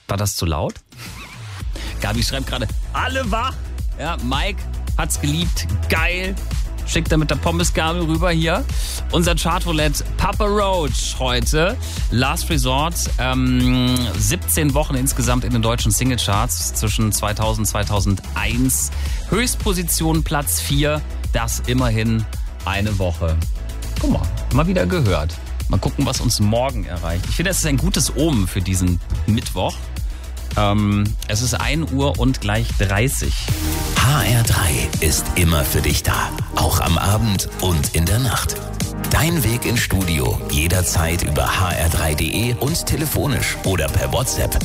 War das zu laut? Gabi schreibt gerade, alle wach. Ja, Mike hat's geliebt. Geil. Schickt er mit der Pommesgabel rüber hier. Unser Chartroulette Papa Roach heute. Last Resort. 17 Wochen insgesamt in den deutschen Singlecharts zwischen 2000 und 2001. Höchstposition Platz 4. Das immerhin eine Woche. Guck mal wieder gehört. Mal gucken, was uns morgen erreicht. Ich finde, das ist ein gutes Omen für diesen Mittwoch. Es ist 1 Uhr und gleich 30. HR3 ist immer für dich da. Auch am Abend und in der Nacht. Dein Weg ins Studio jederzeit über hr3.de und telefonisch oder per WhatsApp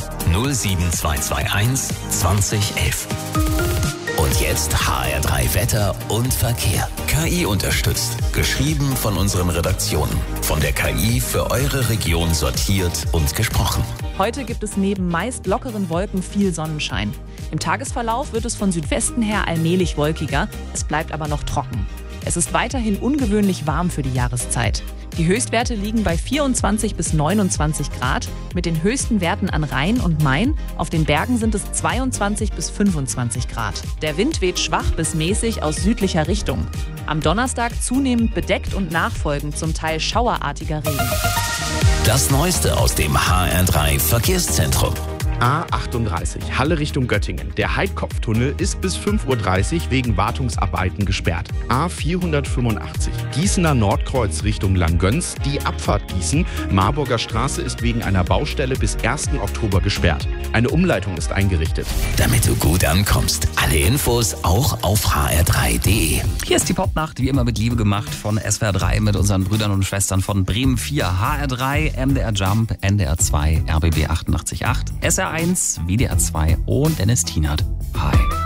07221 2011. Und jetzt HR3 Wetter und Verkehr. KI unterstützt. Geschrieben von unseren Redaktionen. Von der KI für eure Region sortiert und gesprochen. Heute gibt es neben meist lockeren Wolken viel Sonnenschein. Im Tagesverlauf wird es von Südwesten her allmählich wolkiger, es bleibt aber noch trocken. Es ist weiterhin ungewöhnlich warm für die Jahreszeit. Die Höchstwerte liegen bei 24 bis 29 Grad, mit den höchsten Werten an Rhein und Main. Auf den Bergen sind es 22 bis 25 Grad. Der Wind weht schwach bis mäßig aus südlicher Richtung. Am Donnerstag zunehmend bedeckt und nachfolgend zum Teil schauerartiger Regen. Das Neueste aus dem HR3 Verkehrszentrum. A38, Halle Richtung Göttingen. Der Heidkopftunnel ist bis 5:30 Uhr wegen Wartungsarbeiten gesperrt. A485, Gießener Nordkreuz Richtung Langgöns. Die Abfahrt Gießen, Marburger Straße ist wegen einer Baustelle bis 1. Oktober gesperrt. Eine Umleitung ist eingerichtet. Damit du gut ankommst. Alle Infos auch auf hr3.de. Hier ist die Popnacht, wie immer mit Liebe gemacht von SWR 3 mit unseren Brüdern und Schwestern von Bremen 4, HR 3, MDR Jump, NDR 2, RBB 88.8, SR 1, WDR 2 und Dennis Tienert. Hi.